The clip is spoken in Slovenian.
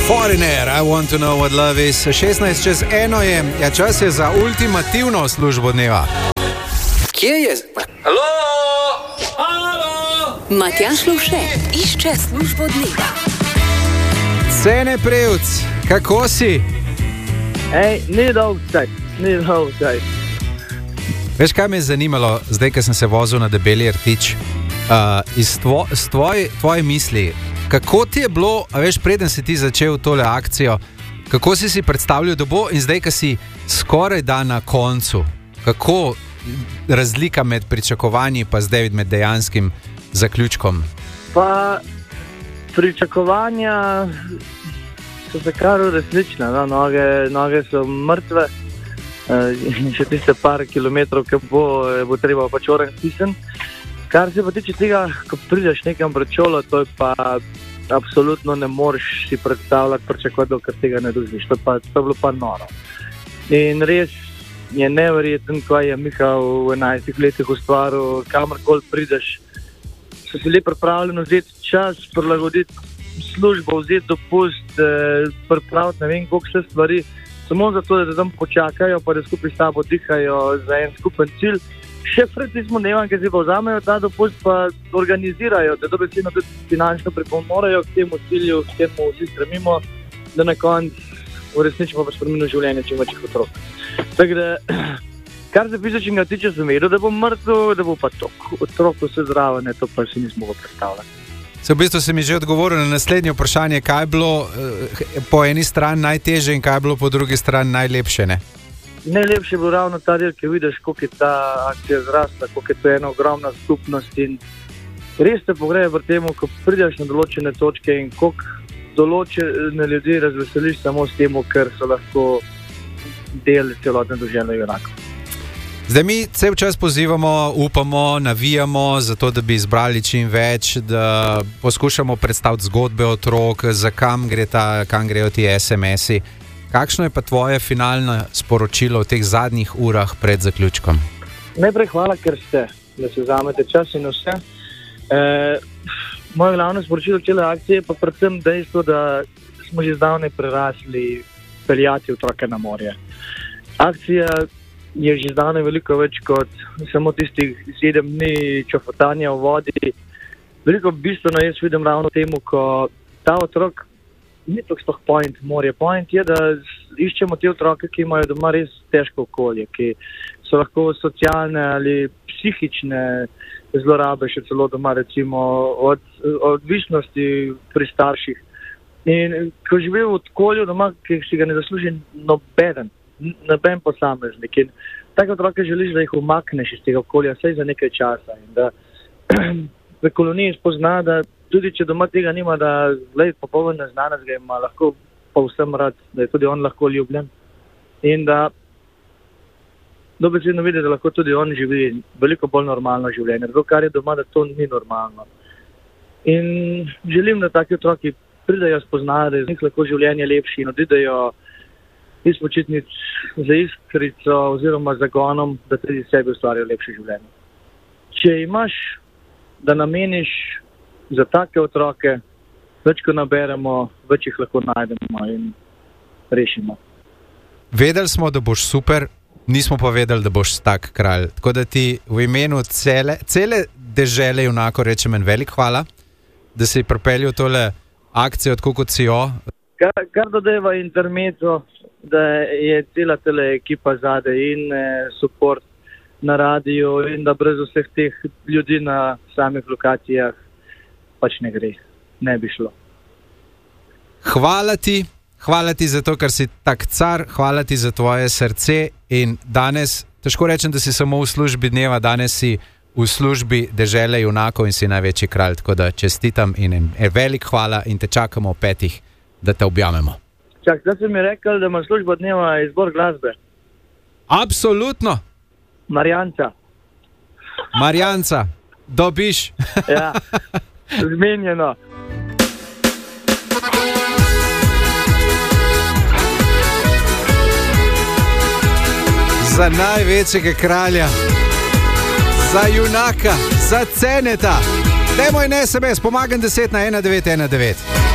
Foreigner, I want to know what love is. 16:16 je, ja, čas je za ultimativno službo dneva. Kje je? Halo? Halo? Matjaž Lovše išče službo dneva. Cene Prevc, kako si? Ni dolg čaj. Veš, kaj me je zanimalo, zdaj, ko sem se vozil na Debeli Rtič, iz tvoje misli, kako ti je bilo, a veš, preden si ti začel tole akcijo, kako si predstavljal, da bo, in zdaj, ko si skoraj da na koncu, kako razlika med pričakovanji pa zdaj med dejanskim zaključkom? Pa pričakovanja so se kar uresničile, no? Noge so mrtve, in še tiste par kilometrov, ki bo treba pač orang stisniti. Kar se pa tiče tega, ko prideš nekam pred šolo, to je pa absolutno ne moreš si predstavljati, pričakovati, dokler tega ne doživiš. To je bilo pa noro. In res je neverjeten, kaj je Miha v 11 letih ustvaril, kamorkoli prideš. So se le pripravljeni vzeti čas, prilagoditi službo, vzeti dopust, pripraviti ne vem koliko vse stvari, samo zato, da tam počakajo, pa da skupaj s tabo dihajo za en skupen cilj. Še pred tismo dnevom, ki si pa vzamejo ta dopust, pa organizirajo, da dobesedno tudi finančno pripomorejo k temu cilju, k temu vsi stremimo, da na koncu v resnici pa spremenimo življenje čim večjih otrok. Tako da, kar se fizičnega tiče, sem vedel, da bo mrtev, da bo pa otrok vse zraven, to pa si nismo mogli predstavljati. V bistvu si mi že odgovoril na naslednje vprašanje, kaj je bilo po eni strani najtežje in kaj je bilo po drugi strani najlepše, ne? Najlepše je bilo ravno ta del, ki vidiš, koliko je ta akcija zrasla, koliko je to ena ogromna skupnost in res te pogreje v tem, ko prideš na določene točke in koliko določene ljudi razveseliš samo s tem, ker so lahko del celotne doživljanja enako. Zdaj mi cel čas pozivamo, upamo, navijamo za to, da bi izbrali čim več, da poskušamo predstaviti zgodbe otrok, za kam grejo ti SMS-i. Kakšno je pa tvoje finalno sporočilo v teh zadnjih urah pred zaključkom? Najprej hvala, ker ste, da se vzamete čas in vse. Moje glavno sporočilo cele akcije je pa predvsem dejstvo, da smo že zdavnaj prerasli peljati otroke na morje. Akcija je že zdavnaj veliko več kot samo tistih 7 dni čofotanja v vodi. Veliko bistveno jaz vidim ravno temu, ko ta otrok ni tako sploh point morje. Point je, da iščemo te otroke, ki imajo doma res težko okolje, ki so lahko socialne ali psihične zlorabe še celo doma, recimo od odvisnosti pri starših. In ko živi v okolju doma, ki si ga ne zasluži noben posameznik. In take otroke želiš, da jih umakneš iz tega okolja vsaj za nekaj časa. In da v koloniji spozna, da tudi če doma tega nima, da popolnoma neznanost ga ima lahko pa vsem rad, da je tudi on lahko ljubljen. In da dobesedno vidi, da lahko tudi on živi veliko bolj normalno življenje. Zato, kar je doma, da to ni normalno. In želim, da taki otroki pridajo spoznati, da je z njih lahko življenje lepši in odidejo iz počitnic za iskrico oziroma zagonom, da tudi sebi ustvarjajo lepše življenje. Če imaš, da nameniš za take otroke, več ko naberemo, več jih lahko najdemo in rešimo. Vedeli smo, da boš super, nismo pa vedeli, da boš tak kralj. Tako da ti v imenu cele dežele junako rečem en velik hvala, da si pripeljal tole akcijo, tako kot si jo. Kar dodeva intermezzo, da je cela tele ekipa zade in support na radiju in da brez vseh teh ljudi na samih lokacijah pač ne gre, ne bi šlo. Hvala ti za to, ker si tak car, hvala ti za tvoje srce in danes, težko rečem, da si samo v službi dneva, danes si v službi dežele junakov in si največji kralj, tako da čestitam in velik hvala in te čakamo v 5, da te objamemo. Čak, zdaj si mi rekel, da ima služba dneva izbor glasbe. Absolutno. Marjanca, dobiš. Ja. Zmenjeno. Za največjega kralja, za junaka, za Ceneta. Dajmo in SMS, pomagam 10 na 1919.